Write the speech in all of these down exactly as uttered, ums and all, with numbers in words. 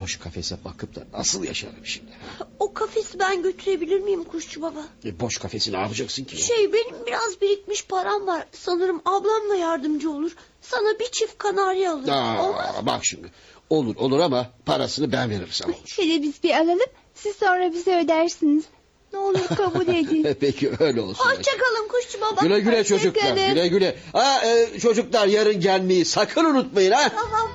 boş kafese bakıp da nasıl yaşarım şimdi? O kafesi ben götürebilir miyim kuşçu baba? E boş kafesi ne yapacaksın ki? Şey, benim biraz birikmiş param var. Sanırım ablamla yardımcı olur. Sana bir çift kanarya alırım. Aa, Olmaz. bak şimdi. Olur olur ama parasını ben verirsem olur. Hele biz bir alalım, siz sonra bize ödersiniz. Ne olur kabul edin. Peki öyle olsun. Hoşçakalın kuşçu baba. Güle güle Hoşça çocuklar. kalın. Güle güle. Ha, e, çocuklar yarın gelmeyi sakın unutmayın ha. Tamam.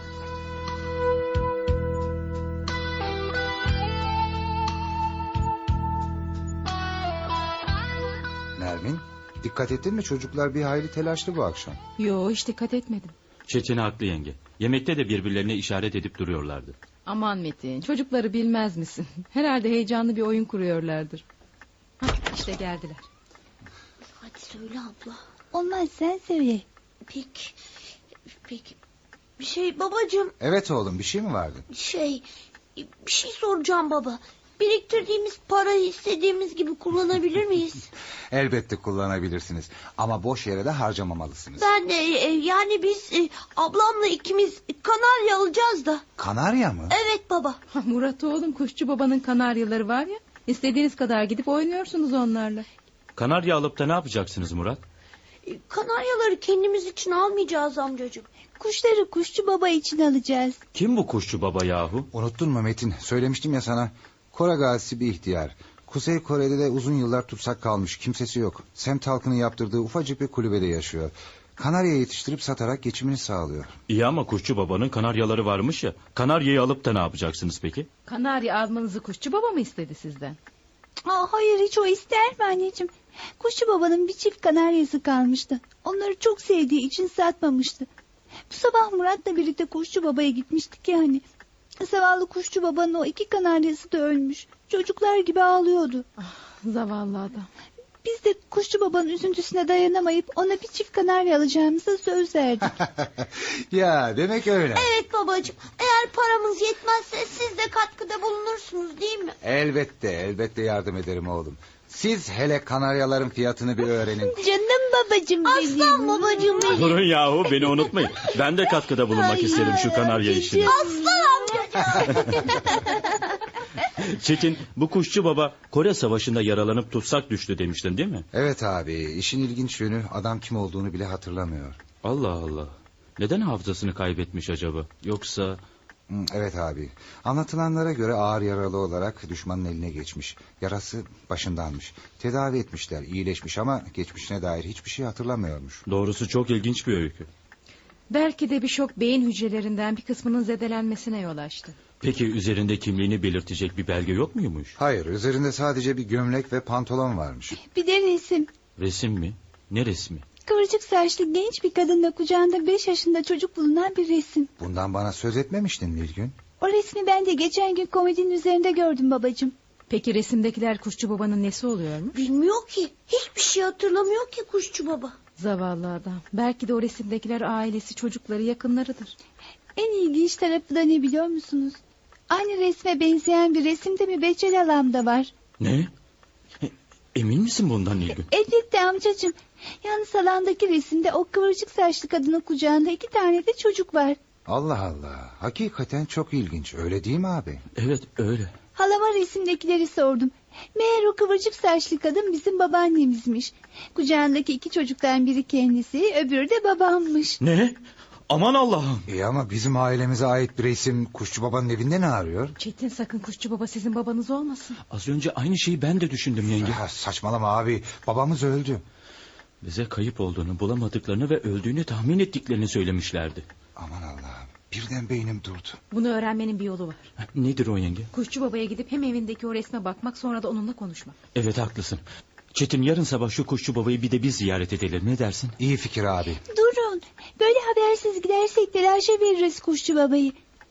Nermin, dikkat ettin mi, çocuklar bir hayli telaşlı bu akşam. Yo, hiç dikkat etmedim. Çetin haklı yenge. Yemekte de birbirlerine işaret edip duruyorlardı. Aman Metin, çocukları bilmez misin? Herhalde heyecanlı bir oyun kuruyorlardır. Hah, işte geldiler. Hadi söyle abla. Olmaz, sen söyle. Peki. Peki. Şey babacığım, Evet oğlum, bir şey mi vardı? şey bir şey soracağım baba. Biriktirdiğimiz parayı istediğimiz gibi kullanabilir miyiz? Elbette kullanabilirsiniz ama boş yere de harcamamalısınız. Ben de e, yani biz e, ablamla ikimiz kanarya alacağız da. Kanarya mı? Evet baba. Murat oğlum, kuşçu babanın kanaryaları var ya. İstediğiniz kadar gidip oynuyorsunuz onlarla. Kanarya alıp da ne yapacaksınız Murat? E, Kanaryaları kendimiz için almayacağız amcacığım. Kuşları kuşçu baba için alacağız. Kim bu kuşçu baba yahu? Unuttun mu Metin? Söylemiştim ya sana. Kore gazisi bir ihtiyar. Kuzey Kore'de de uzun yıllar tutsak kalmış. Kimsesi yok. Semt halkının yaptırdığı ufacık bir kulübede yaşıyor. Kanarya yetiştirip satarak geçimini sağlıyor. İyi ama kuşçu babanın kanaryaları varmış ya. Kanaryayı alıp da ne yapacaksınız peki? Kanarya almanızı kuşçu baba mı istedi sizden? Aa, hayır, hiç o ister mi anneciğim? Kuşçu babanın bir çift kanaryası kalmıştı. Onları çok sevdiği için satmamıştı. Bu sabah Murat'la birlikte kuşçu babaya gitmiştik ya hani. Zavallı kuşçu babanın o iki kanaryası da ölmüş. Çocuklar gibi ağlıyordu. Ah, zavallı adam. Biz de kuşçu babanın üzüntüsüne dayanamayıp ona bir çift kanarya alacağımıza söz verdik. Ya demek öyle. Evet babacığım. Eğer paramız yetmezse siz de katkıda bulunursunuz değil mi? Elbette elbette yardım ederim oğlum. Siz hele kanaryaların fiyatını bir öğrenin. Canım babacığım benim. Aslan babacığım benim. Durun yahu, beni unutmayın. Ben de katkıda bulunmak isterim şu kanarya işine. Aslan amcacığım. Çetin, bu kuşçu baba Kore Savaşı'nda yaralanıp tutsak düştü demiştin değil mi? Evet abi, işin ilginç yönü adam kim olduğunu bile hatırlamıyor. Allah Allah. Neden hafızasını kaybetmiş acaba? Yoksa... Hı, evet abi. Anlatılanlara göre ağır yaralı olarak düşmanın eline geçmiş. Yarası başındanmış. Tedavi etmişler, iyileşmiş ama geçmişine dair hiçbir şey hatırlamıyormuş. Doğrusu çok ilginç bir öykü. Belki de bir şok beyin hücrelerinden bir kısmının zedelenmesine yol açtı. Peki üzerinde kimliğini belirtecek bir belge yok muymuş? Hayır, üzerinde sadece bir gömlek ve pantolon varmış. Bir de resim. Resim mi? Ne resmi? Kıvırcık saçlı genç bir kadınla kucağında beş yaşında çocuk bulunan bir resim. Bundan bana söz etmemiştin Nilgün. O resmi ben de geçen gün komedinin üzerinde gördüm babacığım. Peki resimdekiler kuşçu babanın nesi oluyormuş? Bilmiyor ki. Hiçbir şey hatırlamıyor ki kuşçu baba. Zavallı adam. Belki de o resimdekiler ailesi, çocukları, yakınlarıdır. En ilginç tarafı da ne biliyor musunuz? Aynı resme benzeyen bir resim de mübeccel halamda var. Ne? E, Emin misin bundan Nilgün? Elbette amcacığım. Yalnız halandaki resimde o kıvırcık saçlı kadının kucağında iki tane de çocuk var. Allah Allah, hakikaten çok ilginç, öyle değil mi abi? Evet öyle. Halama resimdekileri sordum. Meğer o kıvırcık saçlı kadın bizim babaannemizmiş. Kucağındaki iki çocuktan biri kendisi, öbürü de babammış. Ne? Aman Allah'ım. İyi ama bizim ailemize ait bir resim Kuşçu Baba'nın evinde ne arıyor? Çetin, sakın kuşçu baba sizin babanız olmasın. Az önce aynı şeyi ben de düşündüm yenge. Ya, saçmalama abi, babamız öldü. Bize kayıp olduğunu, bulamadıklarını ve öldüğünü tahmin ettiklerini söylemişlerdi. Aman Allah'ım, birden beynim durdu. Bunu öğrenmenin bir yolu var. Nedir o yenge? Kuşçu babaya gidip hem evindeki o resme bakmak, sonra da onunla konuşmak. Evet haklısın. Çetin, yarın sabah şu kuşçu babayı bir de biz ziyaret edelim, ne dersin? İyi fikir abi. Durun, böyle habersiz gidersek telaşa veririz kuşçu babayı.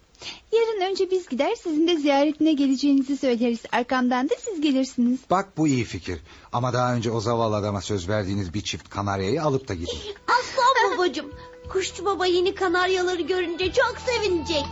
Yarın önce biz gider, sizin de ziyaretine geleceğinizi söyleriz. Arkamdan da siz gelirsiniz. Bak bu iyi fikir. Ama daha önce o zavallı adama söz verdiğiniz bir çift kanaryayı alıp da gidin. Aslan babacığım. Kuşçu baba yeni kanaryaları görünce çok sevinecek.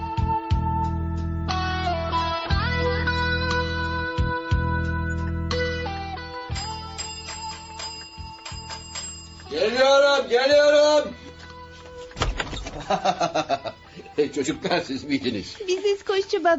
Geliyorum, geliyorum. Çocuklar siz miydiniz? Biziz kuşçu baba.